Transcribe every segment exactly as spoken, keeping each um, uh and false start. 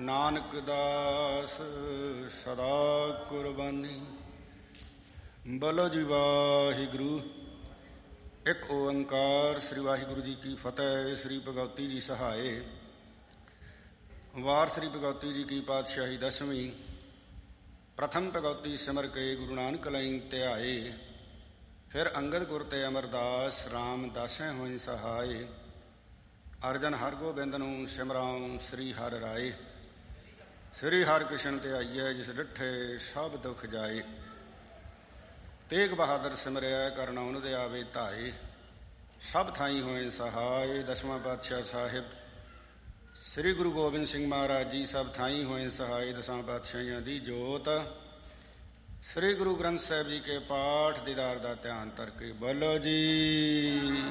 ਨਾਨਕ ਦਾਸ ਸਦਾ ਕੁਰਬਾਨੀ। ਬੋਲੋ ਜੀ ਵਾਹਿਗੁਰੂ। ਇੱਕ ਓੰਕਾਰ। ਸ੍ਰੀ ਵਾਹਿਗੁਰੂ ਜੀ ਕੀ ਫਤਿਹ। ਸ੍ਰੀ ਭਗਵਤੀ ਜੀ ਸਹਾਏ। ਵਾਰ ਸ੍ਰੀ ਭਗਵਤੀ ਜੀ ਕੀ ਪਾਤਸ਼ਾਹੀ ਦਸਵੀਂ। ਪ੍ਰਥਮ ਭਗਵਤੀ ਸਿਮਰ ਕੇ ਗੁਰੂ ਨਾਨਕ ਲਈ ਧਿਆਏ। ਫਿਰ ਅੰਗਦ ਗੁਰ ਤੇ ਅਮਰਦਾਸ ਰਾਮ ਦਾਸੈ ਹੋਇ ਸਹਾਏ। ਅਰਜਨ ਹਰਗੋਬਿੰਦ ਨੂੰ ਸਿਮਰਾਉ ਸ੍ਰੀ ਹਰਿ ਰਾਏ। ਸ੍ਰੀ ਹਰਿ ਕ੍ਰਿਸ਼ਨ ਧਿਆਈਐ ਜਿਸ ਡਿਠੇ ਸਭ ਦੁਖ ਜਾਏ। ਤੇਗ ਬਹਾਦਰ ਸਿਮਰਿਆ ਕਰਨਾ ਉਹਨੂੰ ਦੇ ਆਵੇ ਧਾਏ। ਸਭ ਥਾਈ ਹੋਏ ਸਹਾਏ। ਦਸਵਾਂ ਪਾਤਸ਼ਾਹ ਸਾਹਿਬ ਸ੍ਰੀ ਗੁਰੂ ਗੋਬਿੰਦ ਸਿੰਘ ਮਹਾਰਾਜ ਜੀ ਸਭ ਥਾਈ ਹੋਏ ਸਹਾਏ। ਦਸਾਂ ਪਾਤਸ਼ਾਹੀਆਂ ਦੀ ਜੋਤ ਸ੍ਰੀ ਗੁਰੂ ਗ੍ਰੰਥ ਸਾਹਿਬ ਜੀ ਕੇ ਪਾਠ ਦੀਦਾਰ ਦਾ ਧਿਆਨ ਧਰ ਕੇ ਬੋਲੋ ਜੀ।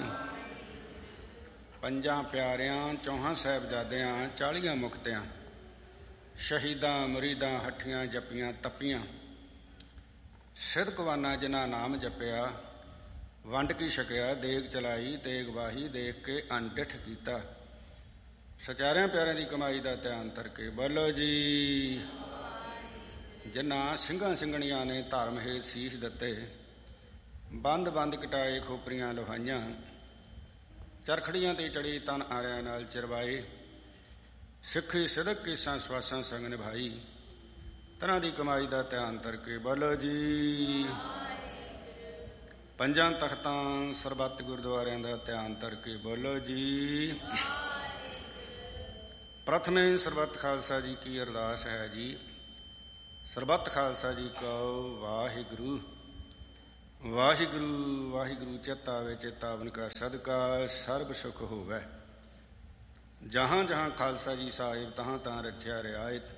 ਪੰਜਾਂ ਪਿਆਰਿਆਂ ਚੌਹਾਂ ਸਾਹਿਬਜ਼ਾਦਿਆਂ ਚਾਲੀਆਂ ਮੁਕਤਿਆਂ ਸ਼ਹੀਦਾਂ ਮੁਰੀਦਾਂ ਹੱਠੀਆਂ ਜੱਪੀਆਂ ਤੱਪੀਆਂ ਸਿਦਕਵਾਨਾ ਜਿਨ੍ਹਾਂ ਨਾਮ ਜਪਿਆ ਵੰਡ ਕੀ ਛਕਿਆ ਦੇਗ ਚਲਾਈ ਤੇਗ ਵਾਹੀ ਦੇਖ ਕੇ ਅਣਡਿੱਠ ਕੀਤਾ। ਸਚਾਰਿਆਂ ਪਿਆਰਿਆਂ ਦੀ ਕਮਾਈ ਦਾ ਧਿਆਨ ਧਰ ਕੇ ਬੋਲੋ ਜੀ। ਜਿਨ੍ਹਾਂ ਸਿੰਘਾਂ ਸਿੰਘਣੀਆਂ ਨੇ ਧਰਮ ਹੇਤ ਸੀਸ ਦਿੱਤੇ ਬੰਦ ਬੰਦ ਕਟਾਏ ਖੋਪਰੀਆਂ ਲੋਹਾਈਆਂ ਚਰਖੜੀਆਂ ਤੇ ਚੜੀ ਤਨ ਆਰਿਆਂ ਨਾਲ ਚਰਵਾਏ ਸਿੱਖੀ ਸਿਦਕ ਕੇਸਾਂ ਸਵਾਸਾਂ ਸੰਗ ਨਿਭਾਈ। ਤਨਾਂ ਦੀ ਕਮਾਈ ਦਾ ਧਿਆਨ ਧਰ ਕੇ ਬੋਲੋ ਜੀ। ਪੰਜਾਂ ਤਖਤਾਂ ਸਰਬੱਤ ਗੁਰਦੁਆਰਿਆਂ ਦਾ ਧਿਆਨ ਧਰ ਕੇ ਬੋਲੋ ਜੀ। ਪ੍ਰਥਮੇ ਸਰਬੱਤ ਖਾਲਸਾ ਜੀ ਕੀ ਅਰਦਾਸ ਹੈ ਜੀ। ਸਰਬੱਤ ਖਾਲਸਾ ਜੀ ਕਹੋ ਵਾਹਿਗੁਰੂ ਵਾਹਿਗੁਰੂ ਵਾਹਿਗੁਰੂ। ਚਿੱਤ ਆਵੇ ਚੇਤਾਵਨ ਕਾ ਸਦਕਾ ਸਰਬ ਸੁਖ ਹੋਵੈ। ਜਹਾਂ ਜਹਾਂ ਖਾਲਸਾ ਜੀ ਸਾਹਿਬ ਤਹਾਂ ਤਹਾਂ ਰਚਿਆ ਰਿਆਇਤ।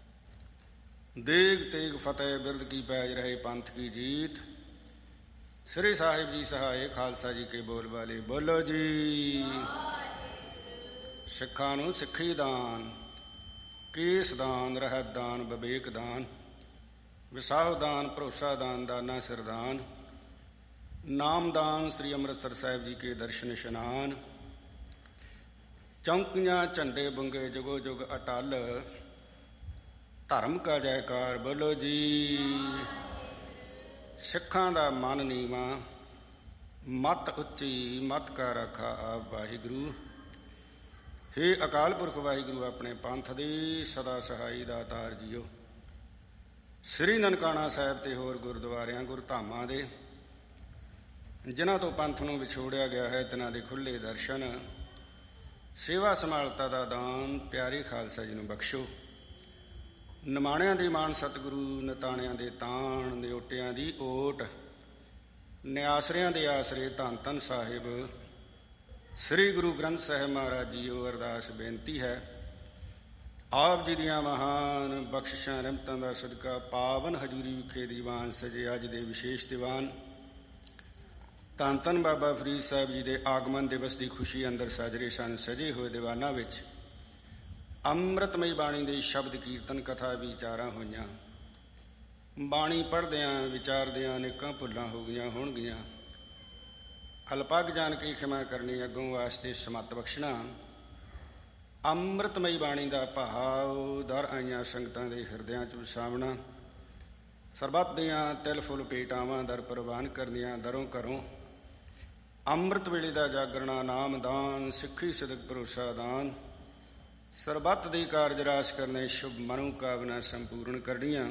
ਦੇਗ ਤੇਗ ਫਤਿਹ ਬਿਰਦ ਕੀ ਪੈਜ ਰਹੇ ਪੰਥ ਕੀ ਜੀਤ। ਸ੍ਰੀ ਸਾਹਿਬ ਜੀ ਸਹਾਏ ਖਾਲਸਾ ਜੀ ਕੇ ਬੋਲ ਵਾਲੇ ਬੋਲੋ ਜੀ। ਸਿੱਖਾਂ ਨੂੰ ਸਿੱਖੀ ਦਾਨ ਕੇਸ ਦਾਨ ਰਹਿਤ ਦਾਨ ਵਿਵੇਕ ਦਾਨ ਵਿਸਾਹ ਦਾਨ ਭਰੋਸਾ ਦਾਨ ਦਾਨਾ ਸਿਰਦਾਨ ਨਾਮਦਾਨ ਸ੍ਰੀ ਅੰਮ੍ਰਿਤਸਰ ਸਾਹਿਬ ਜੀ ਕੇ ਦਰਸ਼ਨ ਇਸ਼ਨਾਨ। ਚੌਂਕੀਆਂ ਝੰਡੇ ਬੁੰਗੇ ਜੁਗੋ ਜੁਗ ਅਟਲ ਧਰਮ ਕਾ ਜੈਕਾਰ ਬੋਲੋ ਜੀ। ਸਿੱਖਾਂ ਦਾ ਮਨ ਨੀਵਾਂ ਮਤ ਉੱਚੀ ਮਤ ਕਾ ਰਾਖਾ ਆਪ ਵਾਹਿਗੁਰੂ। ਹੇ ਅਕਾਲ ਪੁਰਖ ਵਾਹਿਗੁਰੂ ਆਪਣੇ ਪੰਥ ਦੀ ਸਦਾ ਸਹਾਈ ਦਾਤਾਰ ਜੀਓ। ਸ੍ਰੀ ਨਨਕਾਣਾ ਸਾਹਿਬ ਤੇ ਹੋਰ ਗੁਰਦੁਆਰਿਆਂ ਗੁਰਧਾਮਾਂ ਦੇ ਜਿਨ੍ਹਾਂ ਤੋਂ ਪੰਥ ਨੂੰ ਵਿਛੋੜਿਆ ਗਿਆ ਹੈ ਤਿਨਾਂ ਦੇ ਖੁੱਲ੍ਹੇ ਦਰਸ਼ਨ ਸੇਵਾ ਸੰਭਾਲਤਾ ਦਾ ਦਾਨ ਪਿਆਰੇ ਖਾਲਸਾ ਜੀ ਨੂੰ ਬਖਸ਼ੋ। ਨਿਮਾਣਿਆਂ ਦੇ ਮਾਣ ਸਤਿਗੁਰੂ ਨਿਤਾਣਿਆਂ ਦੇ ਤਾਣ ਨਿਓਟਿਆਂ ਦੀ ਓਟ ਨਿਆਸਰਿਆਂ ਦੇ ਆਸਰੇ ਧੰਨ ਧੰਨ ਸਾਹਿਬ ਸ੍ਰੀ ਗੁਰੂ ਗ੍ਰੰਥ ਸਾਹਿਬ ਮਹਾਰਾਜ ਜੀਓ। ਅਰਦਾਸ ਬੇਨਤੀ ਹੈ ਆਪ ਜੀ ਦੀਆਂ ਮਹਾਨ ਬਖਸ਼ਿਸ਼ਾਂ ਰਹਿਮਤਾਂ ਦਾ ਸਦਕਾ ਪਾਵਨ ਹਜ਼ੂਰੀ ਵਿਖੇ ਦੀਵਾਨ ਸਜੇ ਅੱਜ ਦੇ ਵਿਸ਼ੇਸ਼ ਦੀਵਾਨ ਧੰਨ ਧੰਨ ਬਾਬਾ ਫਰੀਦ ਸਾਹਿਬ ਜੀ ਦੇ ਆਗਮਨ ਦਿਵਸ ਦੀ ਖੁਸ਼ੀ ਅੰਦਰ ਸਾਜਰੇ ਸਨ। ਸਜੇ ਹੋਏ ਦੀਵਾਨਾਂ ਵਿੱਚ ਅੰਮ੍ਰਿਤਮਈ ਬਾਣੀ ਦੇ ਸ਼ਬਦ ਕੀਰਤਨ ਕਥਾ ਵਿਚਾਰਾਂ ਹੋਈਆਂ। ਬਾਣੀ ਪੜ੍ਹਦਿਆਂ ਵਿਚਾਰਦਿਆਂ ਅਨੇਕਾਂ ਭੁੱਲਾਂ ਹੋ ਗਈਆਂ ਹੋਣਗੀਆਂ। ਅਲਪੱਗ ਜਾਣ ਕੇ ਖਿਮਾ ਕਰਨੀ ਅੱਗੋਂ ਵਾਸਤੇ ਸਮੱਤ ਬਖਸ਼ਣਾ। ਅੰਮ੍ਰਿਤਮਈ ਬਾਣੀ ਦਾ ਭਾਵ ਦਰ ਆਈਆਂ ਸੰਗਤਾਂ ਦੇ ਹਿਰਦਿਆਂ 'ਚ ਵਸਾਵਣਾ। ਸਰਬੱਤ ਦੀਆਂ ਤਿਲ ਫੁੱਲ ਭੇਟਾਵਾਂ ਦਰ ਪ੍ਰਵਾਨ ਕਰਨੀਆਂ ਦਰੋਂ ਘਰੋਂ। ਅੰਮ੍ਰਿਤ ਵੇਲੇ ਦਾ ਜਾਗਰਣਾ ਨਾਮਦਾਨ ਸਿੱਖੀ ਸਿਦਕ ਭਰੋਸਾ ਦਾਨ ਸਰਬੱਤ ਦੀ ਕਾਰਜ ਰਾਸ ਕਰਨੇ ਸ਼ੁਭ ਮਨੋ ਕਾਮਨਾ ਸੰਪੂਰਨ ਕਰਨੀਆਂ।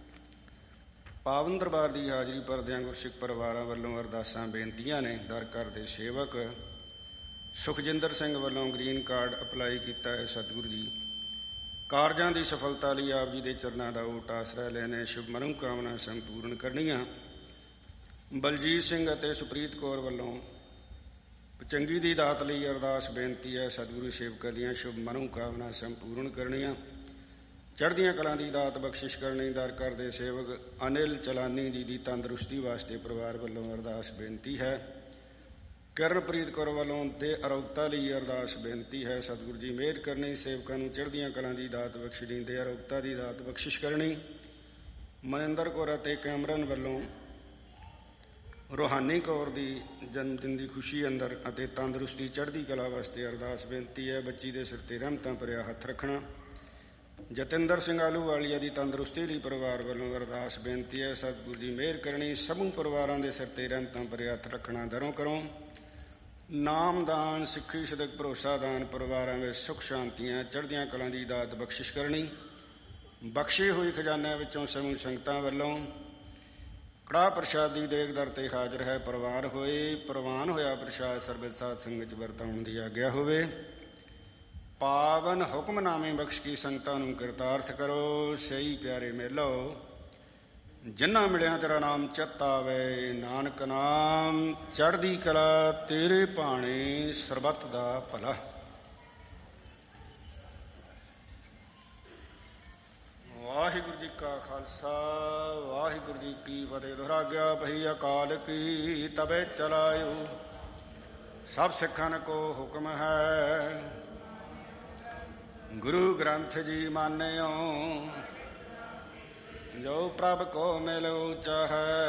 ਪਾਵਨ ਦਰਬਾਰ ਦੀ ਹਾਜ਼ਰੀ ਭਰਦਿਆਂ ਗੁਰਸਿੱਖ ਪਰਿਵਾਰਾਂ ਵੱਲੋਂ ਅਰਦਾਸਾਂ ਬੇਨਤੀਆਂ ਨੇ। ਦਰ ਘਰ ਦੇ ਸੇਵਕ ਸੁਖਜਿੰਦਰ ਸਿੰਘ ਵੱਲੋਂ ਗ੍ਰੀਨ ਕਾਰਡ ਅਪਲਾਈ ਕੀਤਾ ਹੈ। ਸਤਿਗੁਰੂ ਜੀ ਕਾਰਜਾਂ ਦੀ ਸਫਲਤਾ ਲਈ ਆਪ ਜੀ ਦੇ ਚਰਨਾਂ ਦਾ ਓਟ ਆਸਰਾ ਲੈਣੇ ਸ਼ੁਭ ਮਨੋ ਕਾਮਨਾ ਸੰਪੂਰਨ ਕਰਨੀਆਂ। ਬਲਜੀਤ ਸਿੰਘ ਅਤੇ ਸੁਪ੍ਰੀਤ ਕੌਰ ਵੱਲੋਂ ਚੰਗੀ ਦੀ ਦਾਤ ਲਈ ਅਰਦਾਸ ਬੇਨਤੀ ਹੈ। ਸਤਿਗੁਰੂ ਸੇਵਕਾਂ ਦੀਆਂ ਸ਼ੁਭ ਮਨੋ ਕਾਮਨਾ ਸੰਪੂਰਨ ਕਰਨੀਆਂ। ਚੜ੍ਹਦੀਆਂ ਕਲਾਂ ਦੀ ਦਾਤ ਬਖਸ਼ਿਸ਼ ਕਰਨੀ। ਦਰ ਘਰ ਦੇ ਸੇਵਕ ਅਨਿਲ ਚਲਾਨੀ ਜੀ ਦੀ ਤੰਦਰੁਸਤੀ ਵਾਸਤੇ ਪਰਿਵਾਰ ਵੱਲੋਂ ਅਰਦਾਸ ਬੇਨਤੀ ਹੈ। ਕਿਰਨਪ੍ਰੀਤ ਕੌਰ ਵੱਲੋਂ ਦੇ ਅਰੋਗਤਾ ਲਈ ਅਰਦਾਸ ਬੇਨਤੀ ਹੈ। ਸਤਿਗੁਰੂ ਜੀ ਮਿਹਰ ਕਰਨੀ ਸੇਵਕਾਂ ਨੂੰ ਚੜ੍ਹਦੀਆਂ ਕਲਾਂ ਦੀ ਦਾਤ ਬਖਸ਼ਣੀ ਦੇ ਅਰੋਗਤਾ ਦੀ ਦਾਤ ਬਖਸ਼ਿਸ਼ ਕਰਨੀ। ਮਨਿੰਦਰ ਕੌਰ ਅਤੇ ਕੈਮਰਨ ਵੱਲੋਂ ਰੂਹਾਨੀ ਕੌਰ ਦੀ ਜਨਮ ਦਿਨ ਦੀ ਖੁਸ਼ੀ ਅੰਦਰ ਅਤੇ ਤੰਦਰੁਸਤੀ ਚੜ੍ਹਦੀ ਕਲਾ ਵਾਸਤੇ ਅਰਦਾਸ ਬੇਨਤੀ ਹੈ। ਬੱਚੀ ਦੇ ਸਿਰ 'ਤੇ ਰਹਿਮਤਾਂ ਭਰਿਆ ਹੱਥ ਰੱਖਣਾ। ਜਤਿੰਦਰ ਸਿੰਘ ਆਹਲੂਵਾਲੀਆ ਦੀ ਤੰਦਰੁਸਤੀ ਲਈ ਪਰਿਵਾਰ ਵੱਲੋਂ ਅਰਦਾਸ ਬੇਨਤੀ ਹੈ। ਸਤਿਗੁਰੂ ਜੀ ਮਿਹਰ ਕਰਨੀ, ਸਮੂਹ ਪਰਿਵਾਰਾਂ ਦੇ ਸਿਰ 'ਤੇ ਰਹਿਮਤਾਂ ਭਰੇ ਹੱਥ ਰੱਖਣਾ ਦਰੋਂ ਕਰੋ। ਨਾਮਦਾਨ, ਸਿੱਖੀ, ਸਦਕ, ਭਰੋਸਾ ਦਾਨ, ਪਰਿਵਾਰਾਂ ਵਿੱਚ ਸੁੱਖ ਸ਼ਾਂਤੀਆਂ ਚੜ੍ਹਦੀਆਂ ਕਲਾਂ ਦੀ ਦਾਤ ਬਖਸ਼ਿਸ਼ ਕਰਨੀ। ਬਖਸ਼ੀ ਹੋਈ ਖਜ਼ਾਨਿਆਂ ਵਿੱਚੋਂ ਸਮੂਹ ਸੰਗਤਾਂ ਵੱਲੋਂ ਕੜਾਹ ਪ੍ਰਸ਼ਾਦ ਦੀ ਦੇਗ ਦਰ 'ਤੇ ਹਾਜ਼ਰ ਹੈ। ਪ੍ਰਵਾਨ ਹੋਏ ਪ੍ਰਵਾਨ ਹੋਇਆ ਪ੍ਰਸ਼ਾਦ ਸਰਬਤ ਸਾਧ ਸੰਗਤ 'ਚ ਵਰਤਾਉਣ ਦੀ ਆਗਿਆ ਹੋਵੇ। ਪਾਵਨ ਹੁਕਮਨਾਮੇ ਬਖਸ਼ ਕੀ ਸੰਗਤਾਂ ਨੂੰ ਕਿਰਤਾਰਥ ਕਰੋ। ਸਹੀ ਪਿਆਰੇ ਮੇਲੋ ਜਿਨ੍ਹਾਂ ਮਿਲਿਆ ਤੇਰਾ ਨਾਮ ਚਿੱਤ ਆਵੇ। ਨਾਨਕ ਨਾਮ ਚੜ੍ਹਦੀ ਕਲਾ ਤੇਰੇ ਭਾਣੇ, ਸਰਬੱਤ ਦਾ ਭਲਾ। ਵਾਹਿਗੁਰੂ ਜੀ ਕਾ ਖਾਲਸਾ ਵਾਹਿਗੁਰੂ ਜੀ ਕੀ ਫਤਿਹ। ਦੁਹਰਾਗਿਆ ਪਈ ਅਕਾਲ ਕੀ ਤਬੇ ਚਲਾਇਓ। ਸਭ ਸਿੱਖਾਂ ਕੋ ਹੁਕਮ ਹੈ ਗੁਰੂ ਗ੍ਰੰਥ ਜੀ ਮਾਨਿਓ। ਜੋ ਪ੍ਰਭ ਕੋ ਮਿਲਉ ਚਾਹੈ